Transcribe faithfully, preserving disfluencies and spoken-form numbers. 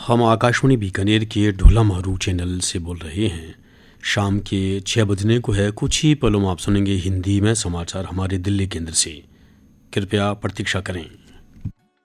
हम आकाशवाणी बीकानेर के ढोला मारू चैनल से बोल रहे हैं। शाम के छः बजने को है। कुछ ही पलों में आप सुनेंगे हिंदी में समाचार हमारे दिल्ली केंद्र से। कृपया प्रतीक्षा करें।